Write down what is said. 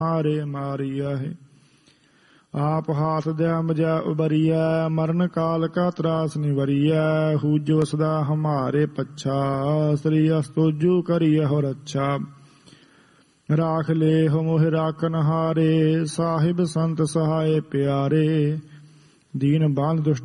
ਮਾਰੇ ਮਾਰੀਆ ਹੈ। ਆਪ ਹਾਥ ਦਿਆ ਮਜਾ ਉਬਰੀਐ, ਮਰਨ ਕਾਲ ਕਾ ਤਰਾਸ ਨਿਵਰੀਐ। ਹੂਜੋ ਸਦਾ ਹਮਾਰੇ ਪੱਛਾ, ਸ੍ਰੀ ਅਸਤੋਜੂ ਕਰੀਐ ਹੋ ਰੱਛਾ। ਰਾਖ ਲੇ ਹੋ ਮੋਹਿ ਰਾਖਨ ਹਾਰੇ, ਸਾਹਿਬ ਸੰਤ ਸਹਾਏ ਪਿਆਰੇ। ਦੀਨ ਬੰਧ ਦੁਸ਼ਟ